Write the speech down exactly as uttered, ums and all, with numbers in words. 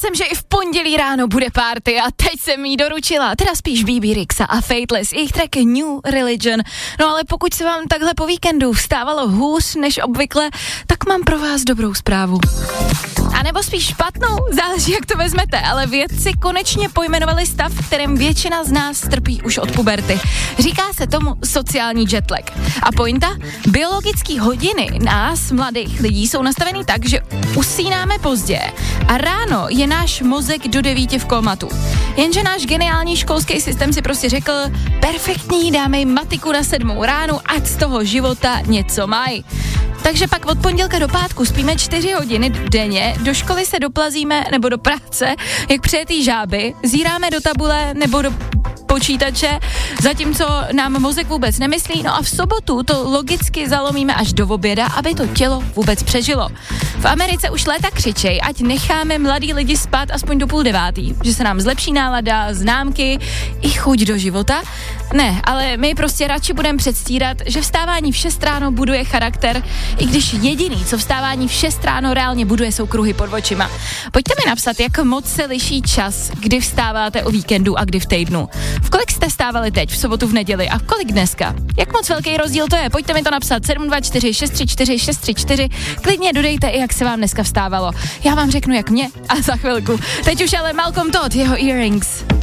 jsem, že i v pondělí ráno bude party a teď jsem jí doručila, teda spíš B B Rexa a Fateless, jejich track New Religion. No ale pokud se vám takhle po víkendu vstávalo hůř než obvykle, tak mám pro vás dobrou zprávu. A nebo spíš špatnou, záleží, jak to vezmete, ale vědci konečně pojmenovali stav, v kterém většina z nás trpí už od puberty. Říká se tomu sociální jetlag. A pointa? Biologické hodiny nás, mladých lidí, jsou nastaveny tak, že usínáme pozdě a ráno je náš mozek do devíti v komatu. Jenže náš geniální školský systém si prostě řekl, perfektní, dáme jim matiku na sedmou ráno, ať z toho života něco mají. Takže pak od pondělka do pátku spíme čtyři hodiny denně, do školy se doplazíme nebo do práce, jak přijetý žáby, zíráme do tabule nebo do počítače, zatímco nám mozek vůbec nemyslí, no a v sobotu to logicky zalomíme až do oběda, aby to tělo vůbec přežilo. V Americe už léta křičej, ať necháme mladý lidi spát aspoň do půl devátý, že se nám zlepší nálada, známky i chuť do života. Ne, ale my prostě radši budeme předstírat, že vstávání v šest ráno buduje charakter, i když jediný, co vstávání v šest ráno reálně buduje, jsou kruhy pod očima. Pojďte mi napsat, jak moc se liší čas, kdy vstáváte o víkendu a kdy v týdnu. V kolik jste stávali teď, v sobotu, v neděli a v kolik dneska? Jak moc velký rozdíl to je? Pojďte mi to napsat sedm dva čtyři šest tři čtyři šest tři čtyři. Klidně dodejte i jak se vám dneska vstávalo. Já vám řeknu jak mě a za chvilku. Teď už ale Malcolm Todd, jeho Earrings.